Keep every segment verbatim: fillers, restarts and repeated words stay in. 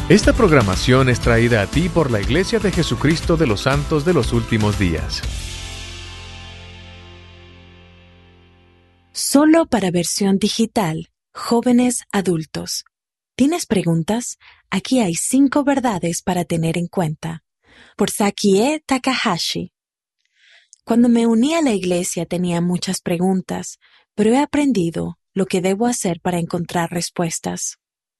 Esta programación es traída a ti por la Iglesia de Jesucristo de los Santos de los Últimos Días. Solo para versión digital, jóvenes adultos. ¿Tienes preguntas? Aquí hay cinco verdades para tener en cuenta. Por Sakie Takahashi. Cuando me uní a la iglesia tenía muchas preguntas, pero he aprendido lo que debo hacer para encontrar respuestas.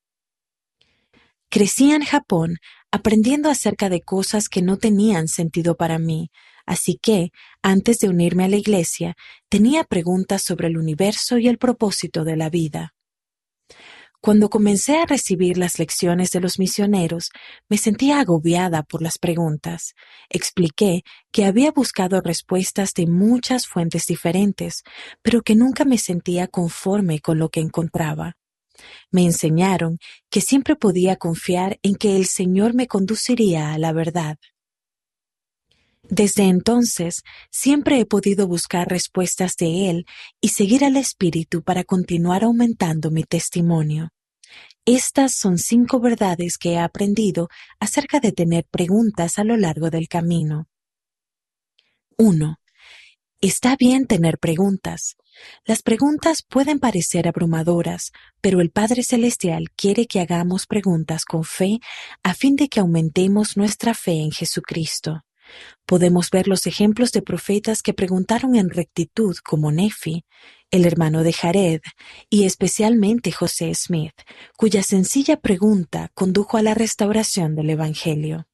Crecí en Japón aprendiendo acerca de cosas que no tenían sentido para mí, así que, antes de unirme a la iglesia, tenía preguntas sobre el universo y el propósito de la vida. Cuando comencé a recibir las lecciones de los misioneros, me sentía agobiada por las preguntas. Expliqué que había buscado respuestas de muchas fuentes diferentes, pero que nunca me sentía conforme con lo que encontraba. Me enseñaron que siempre podía confiar en que el Señor me conduciría a la verdad. Desde entonces, siempre he podido buscar respuestas de Él y seguir al Espíritu para continuar aumentando mi testimonio. Estas son cinco verdades que he aprendido acerca de tener preguntas a lo largo del camino. uno. Está bien tener preguntas. Las preguntas pueden parecer abrumadoras, pero el Padre Celestial quiere que hagamos preguntas con fe a fin de que aumentemos nuestra fe en Jesucristo. Podemos ver los ejemplos de profetas que preguntaron en rectitud, como Nefi, el hermano de Jared, y especialmente José Smith, cuya sencilla pregunta condujo a la restauración del Evangelio.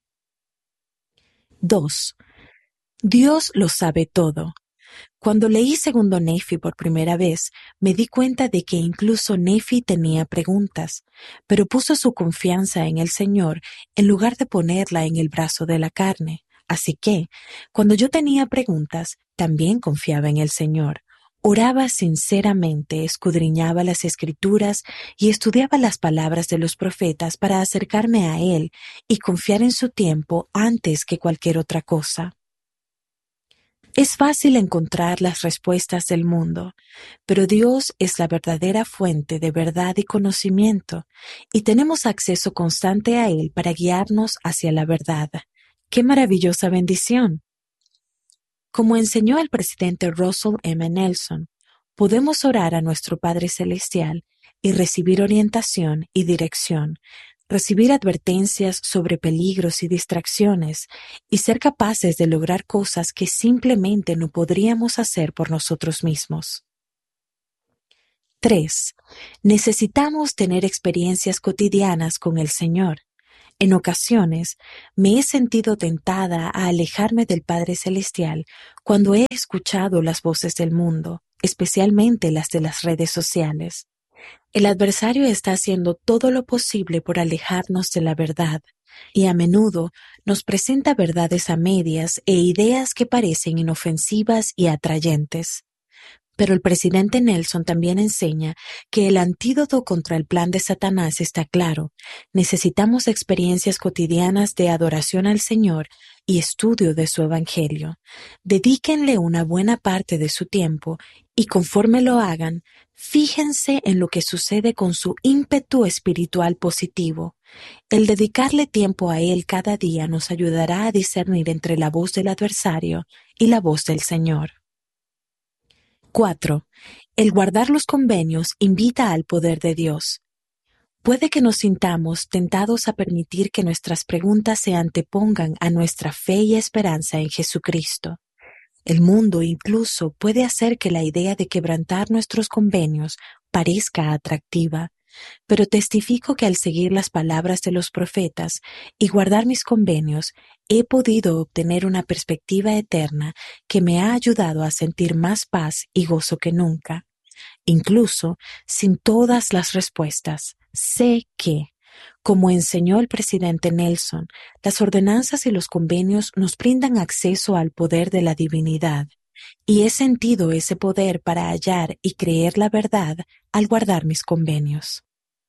dos. Dios lo sabe todo. Cuando leí Segundo Nefi por primera vez, me di cuenta de que incluso Nefi tenía preguntas, pero puso su confianza en el Señor en lugar de ponerla en el brazo de la carne. Así que, cuando yo tenía preguntas, también confiaba en el Señor. Oraba sinceramente, escudriñaba las Escrituras y estudiaba las palabras de los profetas para acercarme a Él y confiar en su tiempo antes que cualquier otra cosa. Es fácil encontrar las respuestas del mundo, pero Dios es la verdadera fuente de verdad y conocimiento, y tenemos acceso constante a Él para guiarnos hacia la verdad. ¡Qué maravillosa bendición! Como enseñó el presidente Russell M. Nelson, podemos orar a nuestro Padre Celestial y recibir orientación y dirección, recibir advertencias sobre peligros y distracciones y ser capaces de lograr cosas que simplemente no podríamos hacer por nosotros mismos. tres. Necesitamos tener experiencias cotidianas con el Señor. En ocasiones, me he sentido tentada a alejarme del Padre Celestial cuando he escuchado las voces del mundo, especialmente las de las redes sociales. El adversario está haciendo todo lo posible por alejarnos de la verdad, y a menudo nos presenta verdades a medias e ideas que parecen inofensivas y atrayentes. Pero el presidente Nelson también enseña que el antídoto contra el plan de Satanás está claro. Necesitamos experiencias cotidianas de adoración al Señor y estudio de su Evangelio. Dedíquenle una buena parte de su tiempo y conforme lo hagan, fíjense en lo que sucede con su ímpetu espiritual positivo. El dedicarle tiempo a Él cada día nos ayudará a discernir entre la voz del adversario y la voz del Señor. cuatro. El guardar los convenios invita al poder de Dios. Puede que nos sintamos tentados a permitir que nuestras preguntas se antepongan a nuestra fe y esperanza en Jesucristo. El mundo incluso puede hacer que la idea de quebrantar nuestros convenios parezca atractiva, pero testifico que al seguir las palabras de los profetas y guardar mis convenios, he podido obtener una perspectiva eterna que me ha ayudado a sentir más paz y gozo que nunca. Incluso sin todas las respuestas, sé que, como enseñó el presidente Nelson, las ordenanzas y los convenios nos brindan acceso al poder de la divinidad, y he sentido ese poder para hallar y creer la verdad al guardar mis convenios.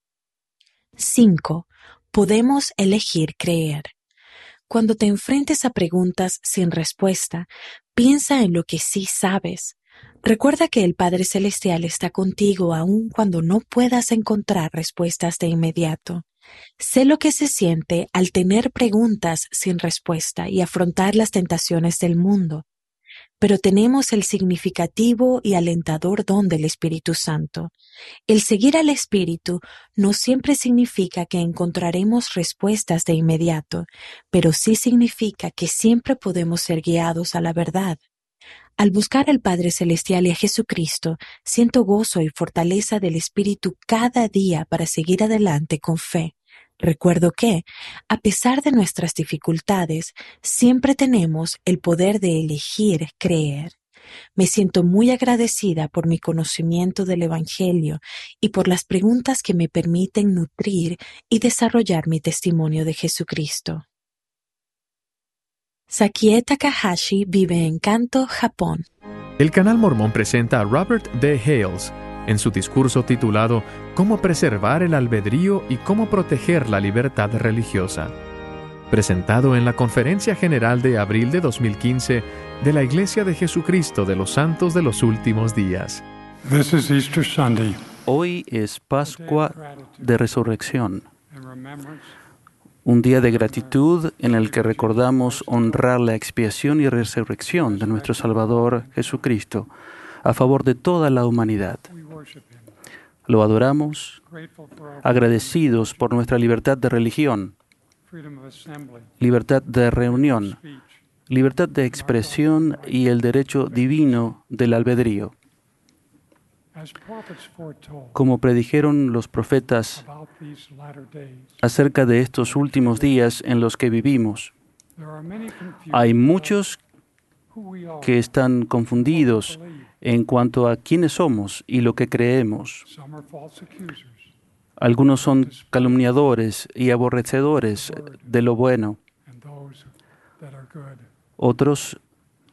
cinco. Podemos elegir creer. Cuando te enfrentes a preguntas sin respuesta, piensa en lo que sí sabes. Recuerda que el Padre Celestial está contigo aun cuando no puedas encontrar respuestas de inmediato. Sé lo que se siente al tener preguntas sin respuesta y afrontar las tentaciones del mundo, pero tenemos el significativo y alentador don del Espíritu Santo. El seguir al Espíritu no siempre significa que encontraremos respuestas de inmediato, pero sí significa que siempre podemos ser guiados a la verdad. Al buscar al Padre Celestial y a Jesucristo, siento gozo y fortaleza del Espíritu cada día para seguir adelante con fe. Recuerdo que, a pesar de nuestras dificultades, siempre tenemos el poder de elegir creer. Me siento muy agradecida por mi conocimiento del Evangelio y por las preguntas que me permiten nutrir y desarrollar mi testimonio de Jesucristo. Sakie Takahashi vive en Kanto, Japón. El Canal Mormón presenta a Robert D. Hales en su discurso titulado Cómo preservar el albedrío y cómo proteger la libertad religiosa, presentado en la Conferencia General de abril de dos mil quince de la Iglesia de Jesucristo de los Santos de los Últimos Días. This is Easter Sunday. Hoy es Pascua de Resurrección, un día de gratitud en el que recordamos honrar la expiación y resurrección de nuestro Salvador Jesucristo a favor de toda la humanidad. Lo adoramos, agradecidos por nuestra libertad de religión, libertad de reunión, libertad de expresión y el derecho divino del albedrío. Como predijeron los profetas acerca de estos últimos días en los que vivimos, hay muchos que están confundidos en cuanto a quiénes somos y lo que creemos. Algunos son calumniadores y aborrecedores de lo bueno. Otros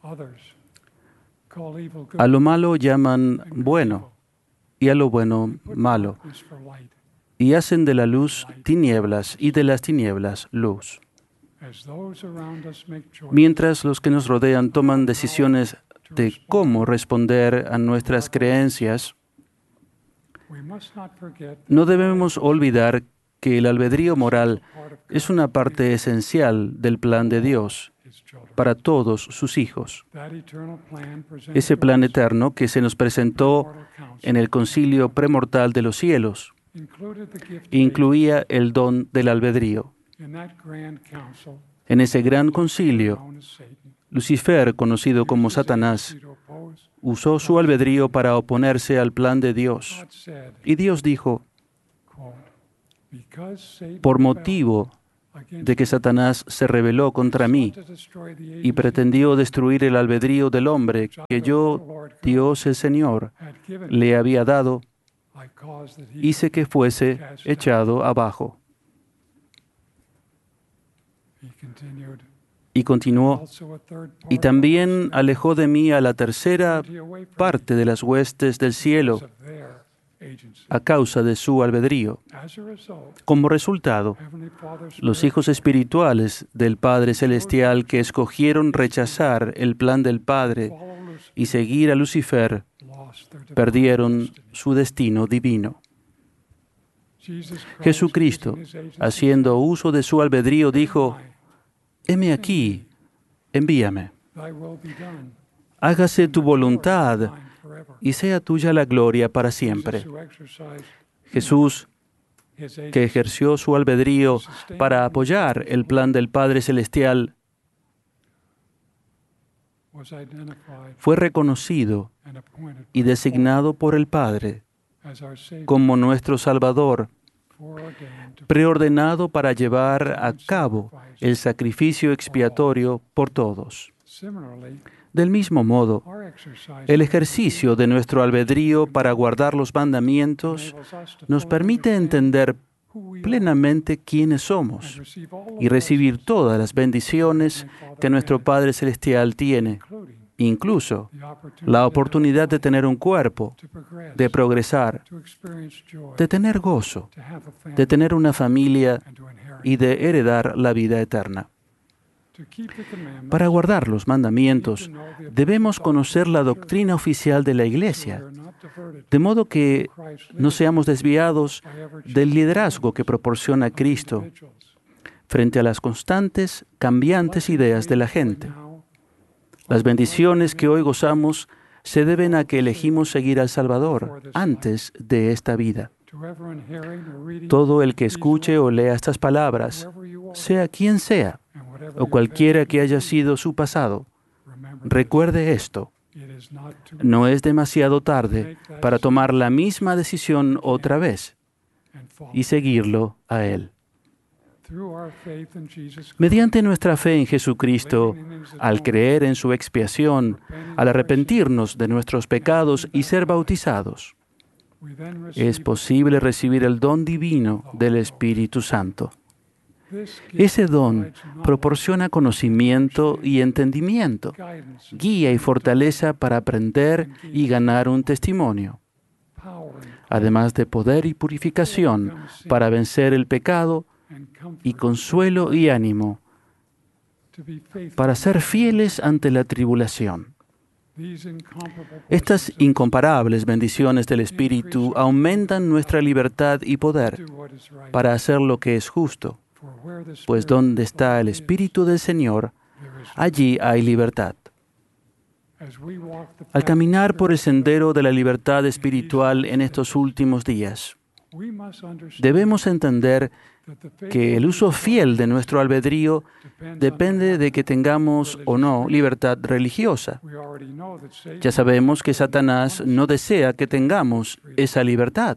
a lo malo llaman bueno y a lo bueno malo, y hacen de la luz tinieblas y de las tinieblas luz. Mientras los que nos rodean toman decisiones de cómo responder a nuestras creencias, no debemos olvidar que el albedrío moral es una parte esencial del plan de Dios para todos sus hijos. Ese plan eterno que se nos presentó en el concilio premortal de los cielos incluía el don del albedrío. En ese gran concilio, Lucifer, conocido como Satanás, usó su albedrío para oponerse al plan de Dios. Y Dios dijo, por motivo de que Satanás se rebeló contra mí y pretendió destruir el albedrío del hombre que yo, Dios el Señor, le había dado, hice que fuese echado abajo. Y continuó, y también alejó de mí a la tercera parte de las huestes del cielo a causa de su albedrío. Como resultado, los hijos espirituales del Padre Celestial que escogieron rechazar el plan del Padre y seguir a Lucifer, perdieron su destino divino. Jesucristo, haciendo uso de su albedrío, dijo, heme aquí, envíame. Hágase tu voluntad y sea tuya la gloria para siempre. Jesús, que ejerció su albedrío para apoyar el plan del Padre Celestial, fue reconocido y designado por el Padre como nuestro Salvador, preordenado para llevar a cabo el sacrificio expiatorio por todos. Del mismo modo, el ejercicio de nuestro albedrío para guardar los mandamientos nos permite entender plenamente quiénes somos y recibir todas las bendiciones que nuestro Padre Celestial tiene, incluso la oportunidad de tener un cuerpo, de progresar, de tener gozo, de tener una familia y de heredar la vida eterna. Para guardar los mandamientos, debemos conocer la doctrina oficial de la Iglesia, de modo que no seamos desviados del liderazgo que proporciona Cristo frente a las constantes, cambiantes ideas de la gente. Las bendiciones que hoy gozamos se deben a que elegimos seguir al Salvador antes de esta vida. Todo el que escuche o lea estas palabras, sea quien sea, o cualquiera que haya sido su pasado, recuerde esto. No es demasiado tarde para tomar la misma decisión otra vez y seguirlo a Él. Mediante nuestra fe en Jesucristo, al creer en su expiación, al arrepentirnos de nuestros pecados y ser bautizados, es posible recibir el don divino del Espíritu Santo. Ese don proporciona conocimiento y entendimiento, guía y fortaleza para aprender y ganar un testimonio, además de poder y purificación para vencer el pecado y consuelo y ánimo para ser fieles ante la tribulación. Estas incomparables bendiciones del Espíritu aumentan nuestra libertad y poder para hacer lo que es justo, pues donde está el Espíritu del Señor, allí hay libertad. Al caminar por el sendero de la libertad espiritual en estos últimos días, debemos entender que el uso fiel de nuestro albedrío depende de que tengamos o no libertad religiosa. Ya sabemos que Satanás no desea que tengamos esa libertad.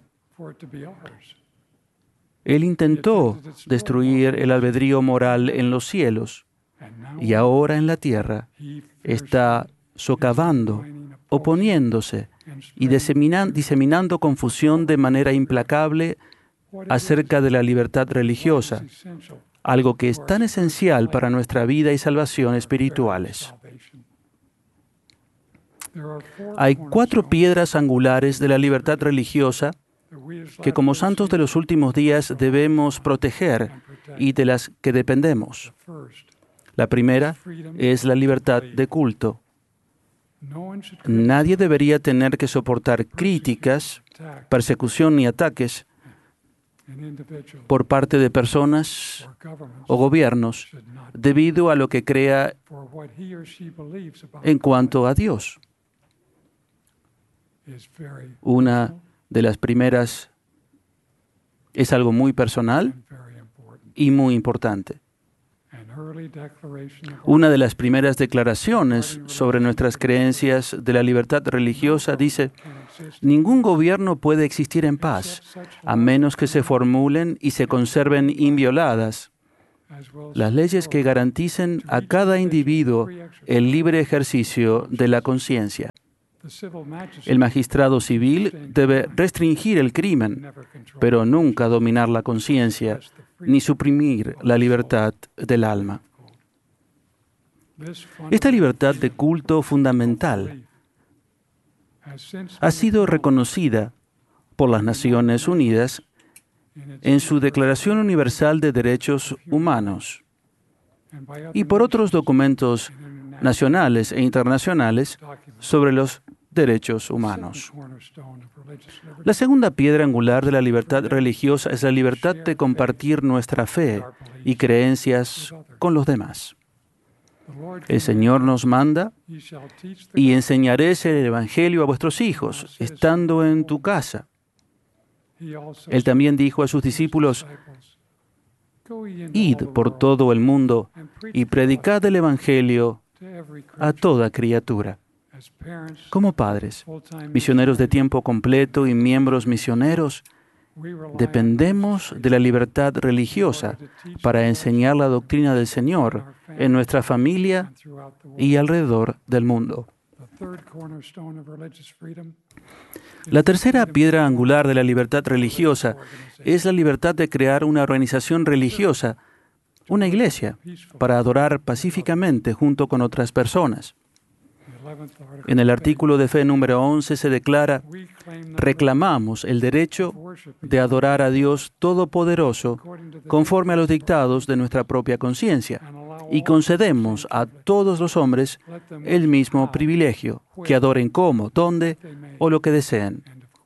Él intentó destruir el albedrío moral en los cielos y ahora en la tierra está socavando, oponiéndose y diseminan- diseminando confusión de manera implacable acerca de la libertad religiosa, algo que es tan esencial para nuestra vida y salvación espirituales. Hay cuatro piedras angulares de la libertad religiosa que como santos de los últimos días debemos proteger y de las que dependemos. La primera es la libertad de culto. Nadie debería tener que soportar críticas, persecución ni ataques por parte de personas o gobiernos debido a lo que crea en cuanto a Dios. Una de las primeras es algo muy personal y muy importante. Una de las primeras declaraciones sobre nuestras creencias de la libertad religiosa dice: ningún gobierno puede existir en paz a menos que se formulen y se conserven invioladas las leyes que garanticen a cada individuo el libre ejercicio de la conciencia. El magistrado civil debe restringir el crimen, pero nunca dominar la conciencia ni suprimir la libertad del alma. Esta libertad de culto fundamental ha sido reconocida por las Naciones Unidas en su Declaración Universal de Derechos Humanos y por otros documentos nacionales e internacionales sobre los derechos humanos. La segunda piedra angular de la libertad religiosa es la libertad de compartir nuestra fe y creencias con los demás. El Señor nos manda: y enseñaréis el Evangelio a vuestros hijos, estando en tu casa. Él también dijo a sus discípulos: id por todo el mundo y predicad el Evangelio a toda criatura. Como padres, misioneros de tiempo completo y miembros misioneros, dependemos de la libertad religiosa para enseñar la doctrina del Señor en nuestra familia y alrededor del mundo. La tercera piedra angular de la libertad religiosa es la libertad de crear una organización religiosa, una iglesia, para adorar pacíficamente junto con otras personas. En el artículo de fe número once se declara: reclamamos el derecho de adorar a Dios Todopoderoso conforme a los dictados de nuestra propia conciencia y concedemos a todos los hombres el mismo privilegio, que adoren como, donde o lo que deseen.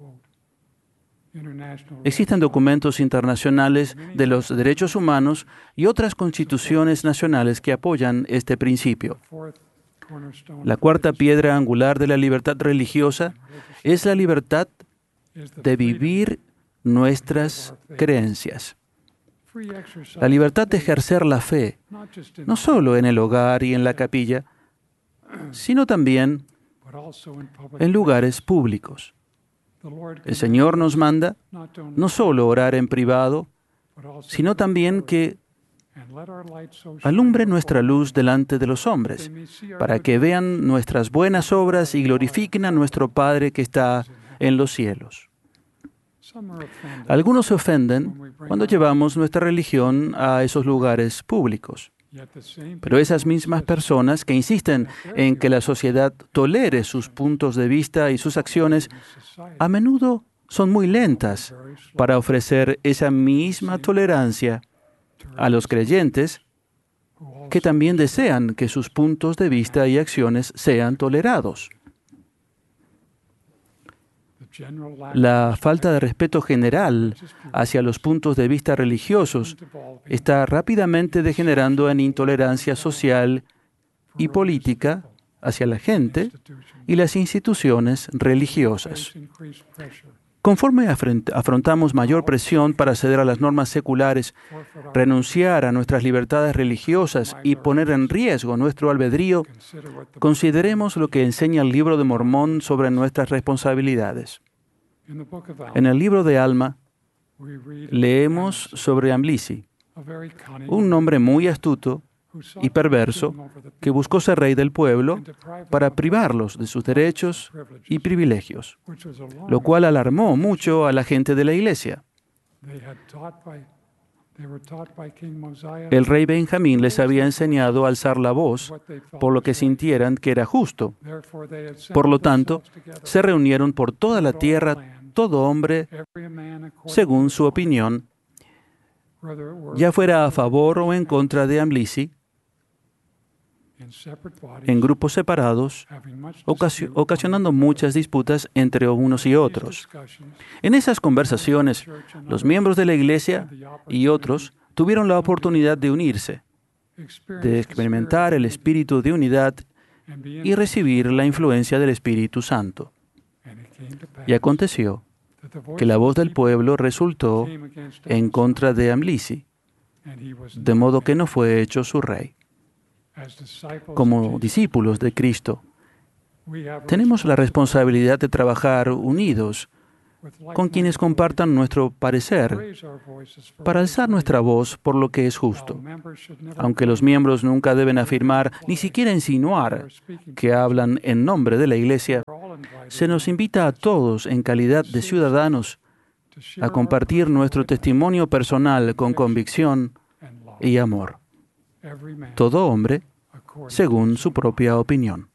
Existen documentos internacionales de los derechos humanos y otras constituciones nacionales que apoyan este principio. La cuarta piedra angular de la libertad religiosa es la libertad de vivir nuestras creencias. La libertad de ejercer la fe, no solo en el hogar y en la capilla, sino también en lugares públicos. El Señor nos manda no solo orar en privado, sino también que alumbre nuestra luz delante de los hombres, para que vean nuestras buenas obras y glorifiquen a nuestro Padre que está en los cielos. Algunos se ofenden cuando llevamos nuestra religión a esos lugares públicos. Pero esas mismas personas que insisten en que la sociedad tolere sus puntos de vista y sus acciones, a menudo son muy lentas para ofrecer esa misma tolerancia a los creyentes que también desean que sus puntos de vista y acciones sean tolerados. La falta de respeto general hacia los puntos de vista religiosos está rápidamente degenerando en intolerancia social y política hacia la gente y las instituciones religiosas. Conforme afrontamos mayor presión para ceder a las normas seculares, renunciar a nuestras libertades religiosas y poner en riesgo nuestro albedrío, consideremos lo que enseña el Libro de Mormón sobre nuestras responsabilidades. En el libro de Alma, leemos sobre Amlici, un hombre muy astuto y perverso que buscó ser rey del pueblo para privarlos de sus derechos y privilegios, lo cual alarmó mucho a la gente de la iglesia. El rey Benjamín les había enseñado a alzar la voz por lo que sintieran que era justo. Por lo tanto, se reunieron por toda la tierra todo hombre según su opinión, ya fuera a favor o en contra de Amlici, en grupos separados, ocasio- ocasionando muchas disputas entre unos y otros. En esas conversaciones, los miembros de la iglesia y otros tuvieron la oportunidad de unirse, de experimentar el espíritu de unidad y recibir la influencia del Espíritu Santo. Y aconteció que la voz del pueblo resultó en contra de Amlici, de modo que no fue hecho su rey. Como discípulos de Cristo, tenemos la responsabilidad de trabajar unidos con quienes compartan nuestro parecer para alzar nuestra voz por lo que es justo. Aunque los miembros nunca deben afirmar, ni siquiera insinuar, que hablan en nombre de la Iglesia, se nos invita a todos, en calidad de ciudadanos, a compartir nuestro testimonio personal con convicción y amor. Todo hombre según su propia opinión.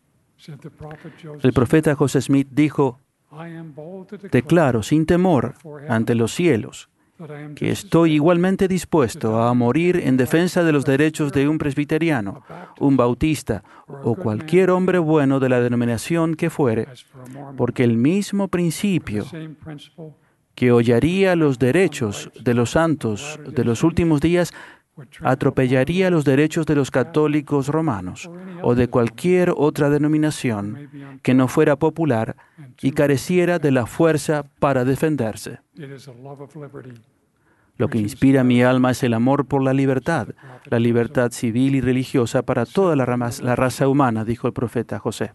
El profeta José Smith dijo: declaro sin temor ante los cielos que estoy igualmente dispuesto a morir en defensa de los derechos de un presbiteriano, un bautista o cualquier hombre bueno de la denominación que fuere, porque el mismo principio que hollaría los derechos de los santos de los últimos días atropellaría los derechos de los católicos romanos o de cualquier otra denominación que no fuera popular y careciera de la fuerza para defenderse. Lo que inspira mi alma es el amor por la libertad, la libertad civil y religiosa para toda la, rama, la raza humana, dijo el profeta José.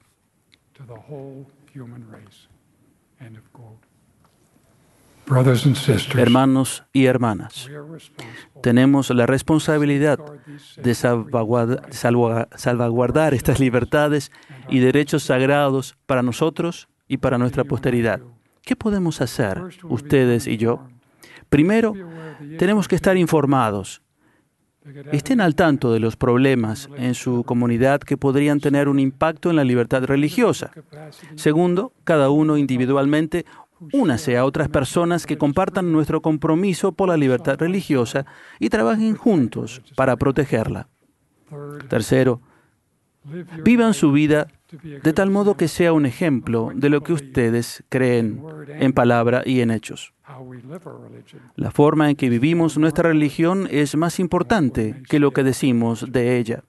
Hermanos y hermanas, tenemos la responsabilidad de salvaguardar, salvaguardar estas libertades y derechos sagrados para nosotros y para nuestra posteridad. ¿Qué podemos hacer, ustedes y yo? Primero, tenemos que estar informados. Estén al tanto de los problemas en su comunidad que podrían tener un impacto en la libertad religiosa. Segundo, cada uno individualmente únase a otras personas que compartan nuestro compromiso por la libertad religiosa y trabajen juntos para protegerla. Tercero, vivan su vida de tal modo que sea un ejemplo de lo que ustedes creen en palabra y en hechos. La forma en que vivimos nuestra religión es más importante que lo que decimos de ella.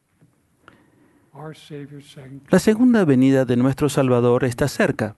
La segunda venida de nuestro Salvador está cerca.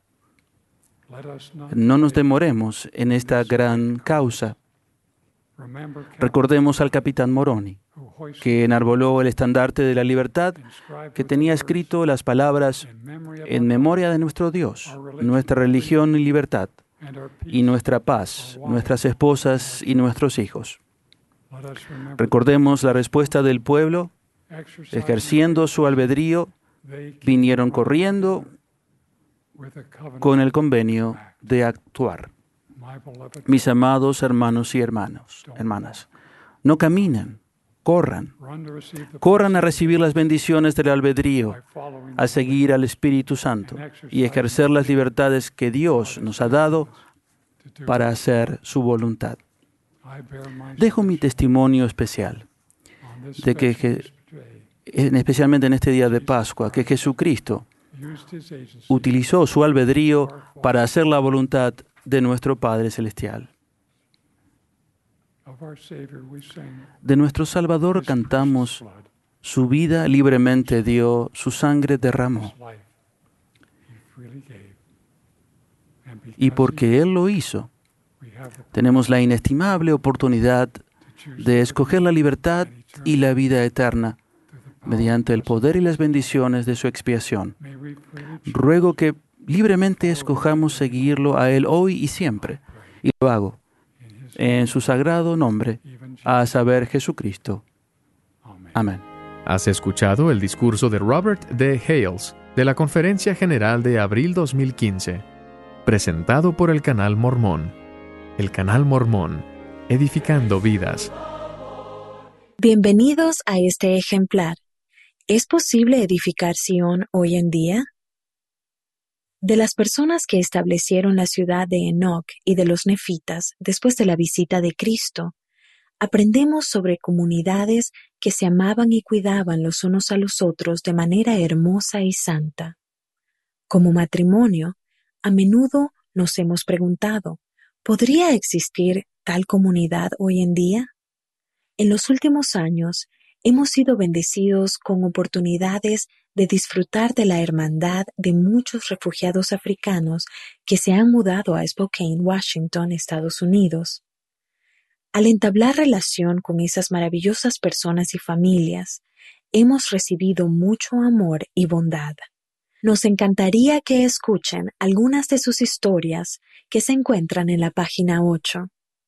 No nos demoremos en esta gran causa. Recordemos al capitán Moroni, que enarboló el estandarte de la libertad, que tenía escrito las palabras en memoria de nuestro Dios, nuestra religión y libertad, y nuestra paz, nuestras esposas y nuestros hijos. Recordemos la respuesta del pueblo, ejerciendo su albedrío, vinieron corriendo con el convenio de actuar. Mis amados hermanos y hermanos, hermanas, no caminen, corran. Corran a recibir las bendiciones del albedrío, a seguir al Espíritu Santo y ejercer las libertades que Dios nos ha dado para hacer su voluntad. Dejo mi testimonio especial de que, especialmente en este día de Pascua, que Jesucristo utilizó su albedrío para hacer la voluntad de nuestro Padre Celestial. De nuestro Salvador cantamos, su vida libremente dio, su sangre derramó. Y porque Él lo hizo, tenemos la inestimable oportunidad de escoger la libertad y la vida eterna mediante el poder y las bendiciones de su expiación. Ruego que libremente escojamos seguirlo a Él hoy y siempre, y lo hago en su sagrado nombre, a saber, Jesucristo. Amén. Has escuchado el discurso de Robert D. Hales de la Conferencia General de abril dos mil quince, presentado por el Canal Mormón. El Canal Mormón, edificando vidas. Bienvenidos a este ejemplar. ¿Es posible edificar Sion hoy en día? De las personas que establecieron la ciudad de Enoc y de los nefitas después de la visita de Cristo, aprendemos sobre comunidades que se amaban y cuidaban los unos a los otros de manera hermosa y santa. Como matrimonio, a menudo nos hemos preguntado, ¿podría existir tal comunidad hoy en día? En los últimos años, hemos sido bendecidos con oportunidades de disfrutar de la hermandad de muchos refugiados africanos que se han mudado a Spokane, Washington, Estados Unidos. Al entablar relación con esas maravillosas personas y familias, hemos recibido mucho amor y bondad. Nos encantaría que escuchen algunas de sus historias que se encuentran en la página ocho.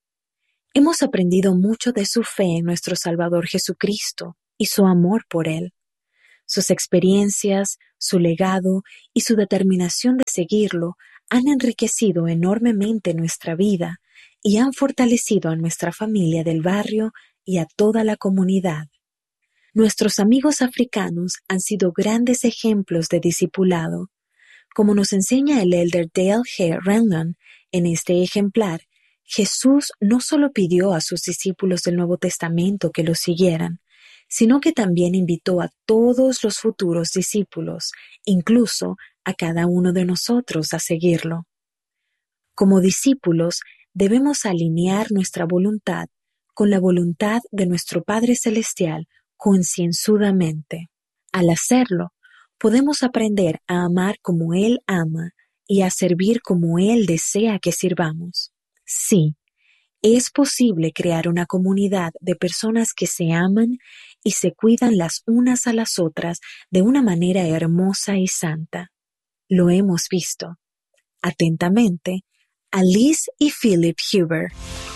Hemos aprendido mucho de su fe en nuestro Salvador Jesucristo y su amor por Él. Sus experiencias, su legado y su determinación de seguirlo han enriquecido enormemente nuestra vida y han fortalecido a nuestra familia del barrio y a toda la comunidad. Nuestros amigos africanos han sido grandes ejemplos de discipulado. Como nos enseña el elder Dale G. Renlund en este ejemplar, Jesús no solo pidió a sus discípulos del Nuevo Testamento que lo siguieran, sino que también invitó a todos los futuros discípulos, incluso a cada uno de nosotros, a seguirlo. Como discípulos, debemos alinear nuestra voluntad con la voluntad de nuestro Padre Celestial concienzudamente. Al hacerlo, podemos aprender a amar como Él ama y a servir como Él desea que sirvamos. Sí, es posible crear una comunidad de personas que se aman y se cuidan las unas a las otras de una manera hermosa y santa. Lo hemos visto. Atentamente, Alice y Philip Huber.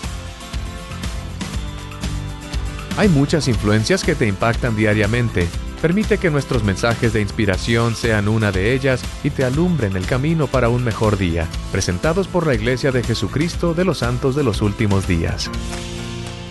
Hay muchas influencias que te impactan diariamente. Permite que nuestros mensajes de inspiración sean una de ellas y te alumbren el camino para un mejor día. Presentados por la Iglesia de Jesucristo de los Santos de los Últimos Días.